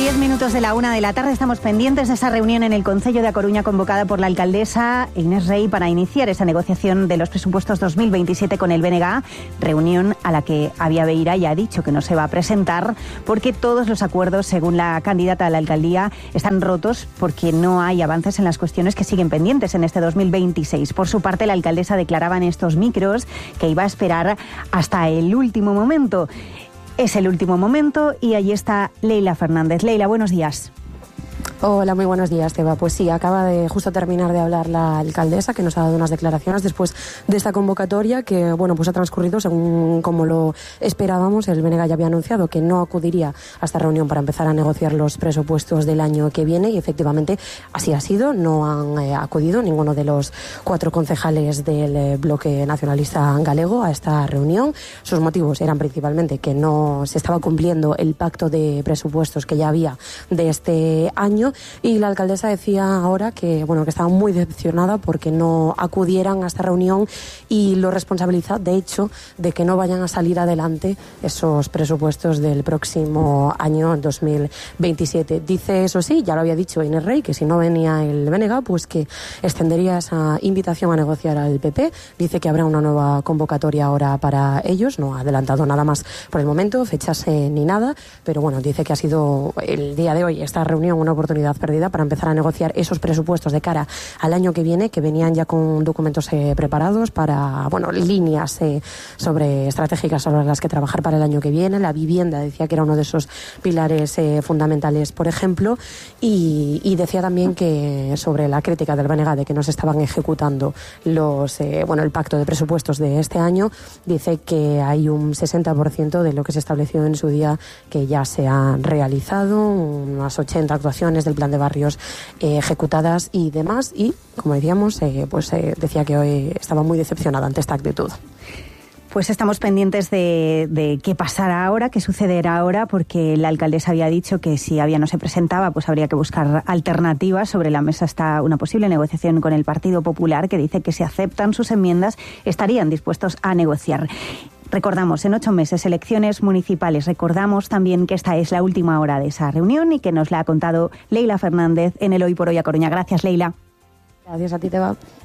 10 minutos de la 1 de la tarde. Estamos pendientes de esa reunión en el Concello de A Coruña convocada por la alcaldesa Inés Rey para iniciar esa negociación de los presupuestos 2027 con el BNG. Reunión a la que Avia Beira ya ha dicho que no se va a presentar porque todos los acuerdos, según la candidata a la alcaldía, están rotos porque no hay avances en las cuestiones que siguen pendientes en este 2026. Por su parte, la alcaldesa declaraba en estos micros que iba a esperar hasta el último momento. Es el último momento y allí está Leila Fernández. Leila, buenos días. Hola, muy buenos días, Teba. Pues sí, acaba de justo terminar de hablar la alcaldesa, que nos ha dado unas declaraciones después de esta convocatoria que, bueno, pues ha transcurrido según como lo esperábamos. El BNG ya había anunciado que no acudiría a esta reunión para empezar a negociar los presupuestos del año que viene y efectivamente así ha sido. No han acudido ninguno de los 4 concejales del bloque nacionalista galego a esta reunión. Sus motivos eran principalmente que no se estaba cumpliendo el pacto de presupuestos que ya había de este año. Y la alcaldesa decía ahora que, bueno, que estaba muy decepcionada porque no acudieran a esta reunión y lo responsabiliza, de hecho, de que no vayan a salir adelante esos presupuestos del próximo año 2027. Dice, eso sí, ya lo había dicho Inés Rey, que si no venía el BNG, pues que extendería esa invitación a negociar al PP. Dice que habrá una nueva convocatoria ahora para ellos. No ha adelantado nada más por el momento, fechas ni nada, pero bueno, dice que ha sido el día de hoy esta reunión una oportunidad perdida para empezar a negociar esos presupuestos de cara al año que viene, que venían ya con documentos preparados para, bueno, líneas estratégicas sobre las que trabajar para el año que viene. La vivienda decía que era uno de esos pilares fundamentales, por ejemplo, y decía también que sobre la crítica del BNG de que no se estaban ejecutando el pacto de presupuestos de este año, dice que hay un 60% de lo que se estableció en su día que ya se han realizado, unas 80 actuaciones del plan de barrios ejecutadas y demás, y como decíamos, decía que hoy estaba muy decepcionada ante esta actitud. Pues estamos pendientes de qué pasará ahora, qué sucederá ahora, porque la alcaldesa había dicho que si Avia no se presentaba, pues habría que buscar alternativas. Sobre la mesa está una posible negociación con el Partido Popular, que dice que si aceptan sus enmiendas estarían dispuestos a negociar. Recordamos, en 8 meses, elecciones municipales. Recordamos también que esta es la última hora de esa reunión y que nos la ha contado Leila Fernández en el Hoy por Hoy A Coruña. Gracias, Leila. Gracias a ti, Teba.